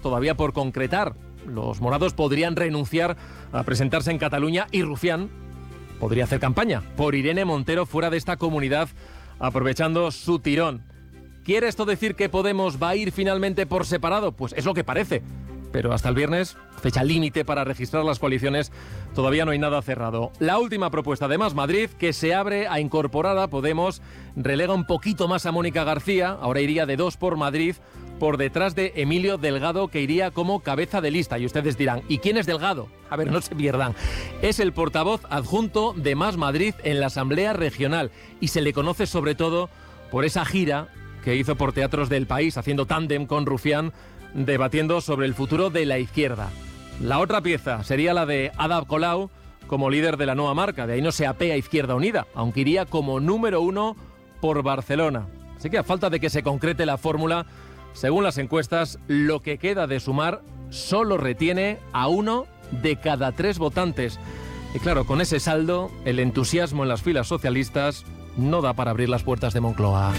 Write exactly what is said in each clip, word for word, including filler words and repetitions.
todavía por concretar. Los morados podrían renunciar a presentarse en Cataluña y Rufián podría hacer campaña por Irene Montero fuera de esta comunidad, aprovechando su tirón. ¿Quiere esto decir que Podemos va a ir finalmente por separado? Pues es lo que parece. Pero hasta el viernes, fecha límite para registrar las coaliciones, todavía no hay nada cerrado. La última propuesta de Más Madrid, que se abre a incorporar a Podemos, relega un poquito más a Mónica García, ahora iría de dos por Madrid, por detrás de Emilio Delgado, que iría como cabeza de lista. Y ustedes dirán, ¿y quién es Delgado? A ver, no se pierdan. Es el portavoz adjunto de Más Madrid en la Asamblea Regional y se le conoce sobre todo por esa gira que hizo por teatros del país, haciendo tándem con Rufián, debatiendo sobre el futuro de la izquierda. La otra pieza sería la de Ada Colau como líder de la nueva marca. De ahí no se apea Izquierda Unida, aunque iría como número uno por Barcelona. Así que a falta de que se concrete la fórmula, según las encuestas, lo que queda de Sumar solo retiene a uno de cada tres votantes. Y claro, con ese saldo, el entusiasmo en las filas socialistas no da para abrir las puertas de Moncloa.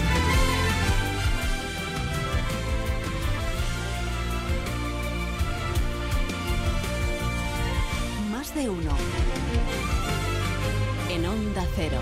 Más de uno. En Onda Cero.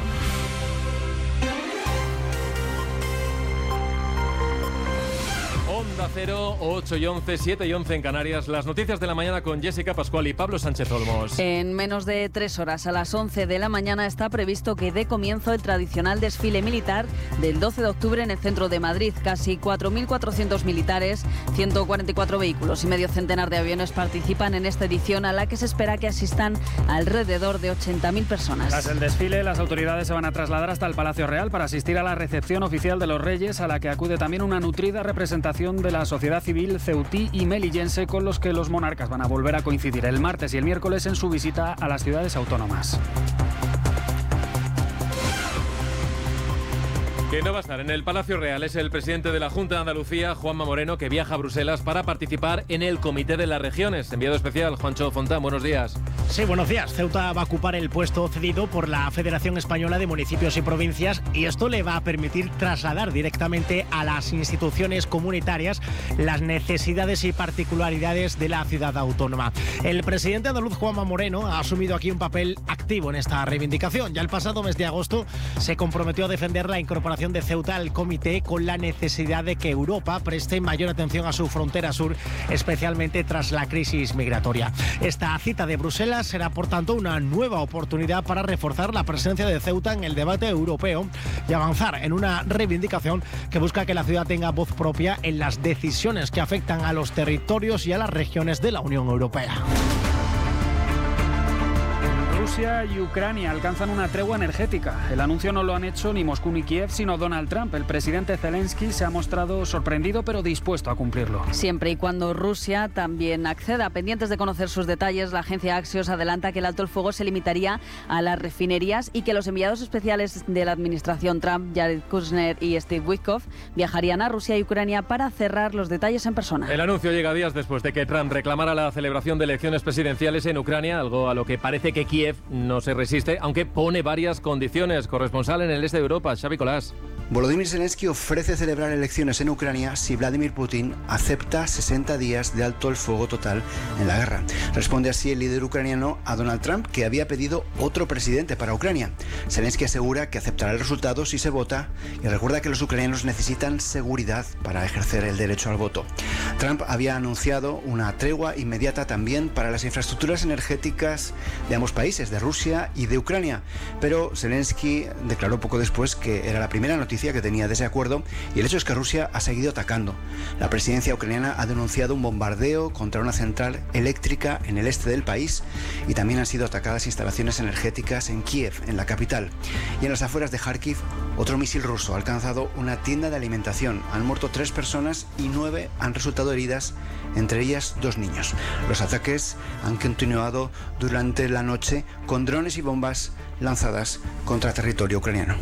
Onda Cero, ocho y once, siete y once en Canarias. Las noticias de la mañana con Jessica Pascual y Pablo Sánchez Olmos. En menos de tres horas, a las once de la mañana, está previsto que dé comienzo el tradicional desfile militar del doce de octubre en el centro de Madrid. Casi cuatro mil cuatrocientos militares, ciento cuarenta y cuatro vehículos y medio centenar de aviones participan en esta edición, a la que se espera que asistan alrededor de ochenta mil personas. Tras el desfile, las autoridades se van a trasladar hasta el Palacio Real para asistir a la recepción oficial de los Reyes, a la que acude también una nutrida representación de la sociedad civil ceutí y melillense, con los que los monarcas van a volver a coincidir el martes y el miércoles en su visita a las ciudades autónomas. Que no va a estar en el Palacio Real es el presidente de la Junta de Andalucía, Juanma Moreno, que viaja a Bruselas para participar en el Comité de las Regiones. Enviado especial, Juancho Fontán, buenos días. Sí, buenos días. Ceuta va a ocupar el puesto cedido por la Federación Española de Municipios y Provincias, y esto le va a permitir trasladar directamente a las instituciones comunitarias las necesidades y particularidades de la ciudad autónoma. El presidente andaluz, Juanma Moreno, ha asumido aquí un papel activo en esta reivindicación. Ya el pasado mes de agosto se comprometió a defender la incorporación de Ceuta al comité, con la necesidad de que Europa preste mayor atención a su frontera sur, especialmente tras la crisis migratoria. Esta cita de Bruselas será, por tanto, una nueva oportunidad para reforzar la presencia de Ceuta en el debate europeo y avanzar en una reivindicación que busca que la ciudad tenga voz propia en las decisiones que afectan a los territorios y a las regiones de la Unión Europea. Rusia y Ucrania alcanzan una tregua energética. El anuncio no lo han hecho ni Moscú ni Kiev, sino Donald Trump. El presidente Zelensky se ha mostrado sorprendido, pero dispuesto a cumplirlo. Siempre y cuando Rusia también acceda. Pendientes de conocer sus detalles, la agencia Axios adelanta que el alto el fuego se limitaría a las refinerías y que los enviados especiales de la administración Trump, Jared Kushner y Steve Witkoff, viajarían a Rusia y Ucrania para cerrar los detalles en persona. El anuncio llega días después de que Trump reclamara la celebración de elecciones presidenciales en Ucrania, algo a lo que parece que Kiev no se resiste, aunque pone varias condiciones. Corresponsal en el este de Europa, Xavi Colás. Volodymyr Zelensky ofrece celebrar elecciones en Ucrania si Vladimir Putin acepta sesenta días de alto el fuego total en la guerra. Responde así el líder ucraniano a Donald Trump, que había pedido otro presidente para Ucrania. Zelensky asegura que aceptará el resultado si se vota y recuerda que los ucranianos necesitan seguridad para ejercer el derecho al voto. Trump había anunciado una tregua inmediata también para las infraestructuras energéticas de ambos países, de Rusia y de Ucrania, pero Zelensky declaró poco después que era la primera noticia que tenía de ese acuerdo, y el hecho es que Rusia ha seguido atacando. La presidencia ucraniana ha denunciado un bombardeo contra una central eléctrica en el este del país, y también han sido atacadas instalaciones energéticas en Kiev, en la capital. Y en las afueras de Kharkiv, otro misil ruso ha alcanzado una tienda de alimentación. Han muerto tres personas y nueve han resultado heridas, entre ellas dos niños. Los ataques han continuado durante la noche con drones y bombas lanzadas contra territorio ucraniano.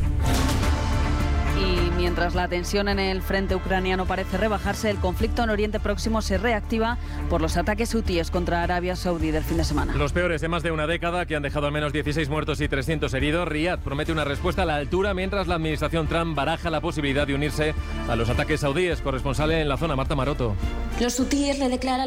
Y mientras la tensión en el frente ucraniano parece rebajarse, el conflicto en Oriente Próximo se reactiva por los ataques hutíes contra Arabia Saudí del fin de semana. Los peores de más de una década, que han dejado al menos dieciséis muertos y trescientos heridos. Riad promete una respuesta a la altura, mientras la administración Trump baraja la posibilidad de unirse a los ataques saudíes. Corresponsal en la zona, Marta Maroto. Los hutíes le declaran